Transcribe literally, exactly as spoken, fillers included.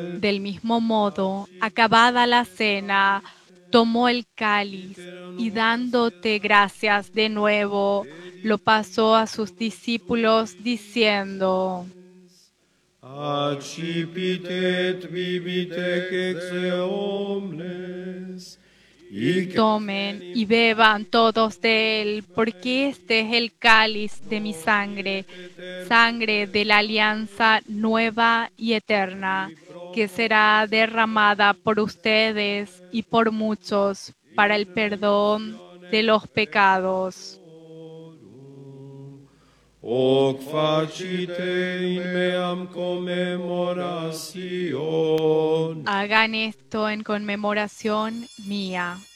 Del mismo modo, acabada la cena, tomó el cáliz y dándote gracias de nuevo, lo pasó a sus discípulos diciendo: Accipite et bibite exe omnes. Tomen y beban todos de él, porque este es el cáliz de mi sangre, sangre de la alianza nueva y eterna, que será derramada por ustedes y por muchos para el perdón de los pecados. Hoc facite in meam commemoration. Hagan esto en conmemoración mía.